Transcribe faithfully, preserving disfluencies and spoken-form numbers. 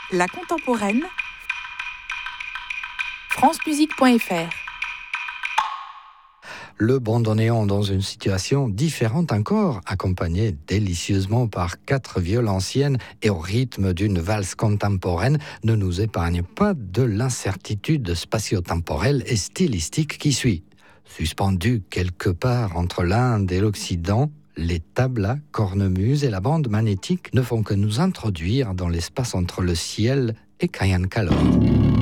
La contemporaine, francemusique point f r. Le bandoneon dans une situation différente encore, accompagné délicieusement par quatre violonciennes et au rythme d'une valse contemporaine, ne nous épargne pas de l'incertitude spatio-temporelle et stylistique qui suit. Suspendus quelque part entre l'Inde et l'Occident, les tablas, cornemuses et la bande magnétique ne font que nous introduire dans l'espace entre le ciel et Kayan Kalor.